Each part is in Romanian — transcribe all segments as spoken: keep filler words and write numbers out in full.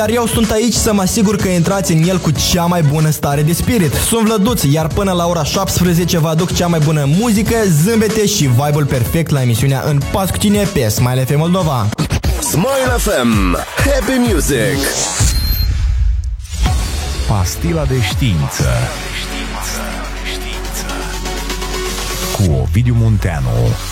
Dar eu sunt aici să mă asigur că intrați în el cu cea mai bună stare de spirit. Sunt Vlăduț, iar până la ora șaptesprezece vă aduc cea mai bună muzică, zâmbete și vibe-ul perfect la emisiunea În Pas cu Tine pe Smile F M Moldova. Smile F M, Happy Music. Pastila de știință cu Ovidiu Munteanu.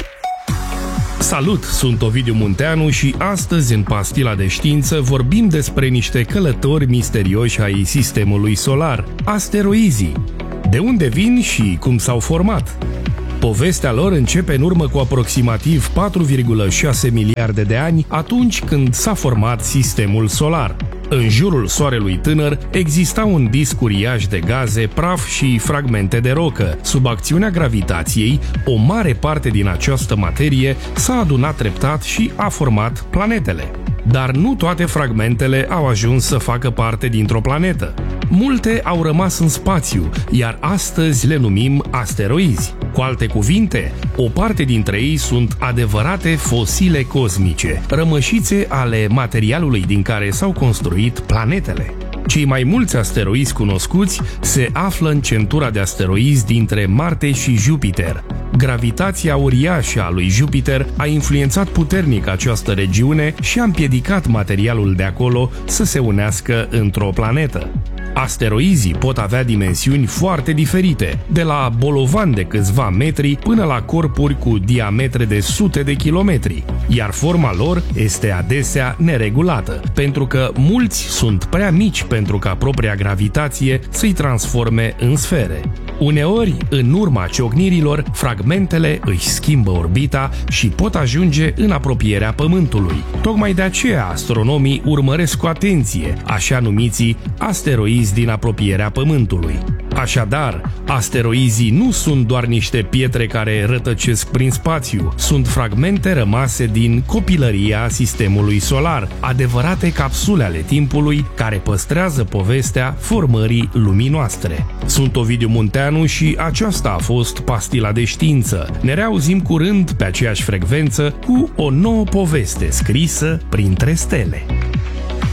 Salut, sunt Ovidiu Munteanu și astăzi în Pastila de Știință vorbim despre niște călători misterioși ai sistemului solar, asteroizii. De unde vin și cum s-au format? Povestea lor începe în urmă cu aproximativ patru virgulă șase miliarde de ani, atunci când s-a format sistemul solar. În jurul Soarelui tânăr exista un disc uriaș de gaze, praf și fragmente de rocă. Sub acțiunea gravitației, o mare parte din această materie s-a adunat treptat și a format planetele. Dar nu toate fragmentele au ajuns să facă parte dintr-o planetă. Multe au rămas în spațiu, iar astăzi le numim asteroizi. Cu alte cuvinte, o parte dintre ei sunt adevărate fosile cosmice, rămășițe ale materialului din care s-au construit planetele. Cei mai mulți asteroizi cunoscuți se află în centura de asteroizi dintre Marte și Jupiter. Gravitația uriașă a lui Jupiter a influențat puternic această regiune și a împiedicat materialul de acolo să se unească într-o planetă. Asteroizii pot avea dimensiuni foarte diferite, de la bolovani de câțiva metri până la corpuri cu diametre de sute de kilometri, iar forma lor este adesea neregulată, pentru că mulți sunt prea mici pentru ca propria gravitație să-i transforme în sfere. Uneori, în urma ciocnirilor, fragmentele își schimbă orbita și pot ajunge în apropierea Pământului. Tocmai de aceea astronomii urmăresc cu atenție așa numiții asteroizi din apropierea Pământului. Așadar, asteroizii nu sunt doar niște pietre care rătăcesc prin spațiu, sunt fragmente rămase din copilăria sistemului solar, adevărate capsule ale timpului care păstrează povestea formării lumii noastre. Sunt Ovidiu Munteanu și aceasta a fost Pastila de Știință. Ne reauzim curând pe aceeași frecvență cu o nouă poveste scrisă printre stele.